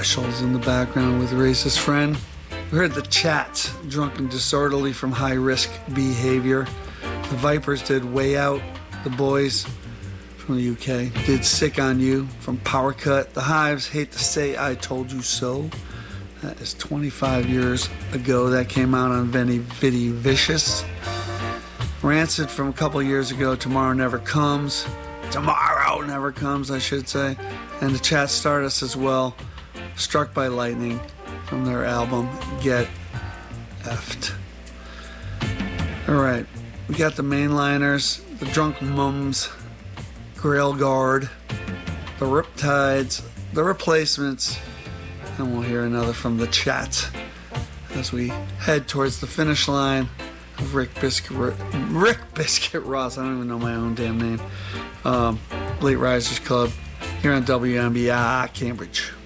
Specials in the background with Racist Friend. We heard the Chats, Drunk and Disorderly from High Risk Behavior. The Vipers did Way Out. The Boys from the UK did Sick on You from Power Cut. The Hives, Hate to Say I Told You So. That is 25 years ago. That came out on Vidi Vicious. Rancid from a couple years ago, Tomorrow Never Comes. Tomorrow Never Comes, I should say. And the Chat Stardust as well. Struck by Lightning from their album Get Effed. Alright, we got the Mainliners, the Drunk Mums, Grail Guard, the Riptides, the Replacements, and we'll hear another from the Chat as we head towards the finish line of Rick Biscuit Ross. I don't even know my own damn name. Late Risers Club here on WMBI Cambridge.